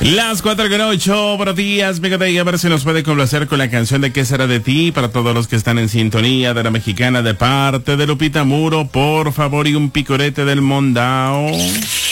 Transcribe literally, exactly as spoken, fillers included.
Las cuatro con ocho, buenos días, fíjate, y a ver si nos puede complacer con la canción de ¿Qué será de ti? Para todos los que están en sintonía de la mexicana de parte de Lupita Muro, por favor, y un picorete del Mondao.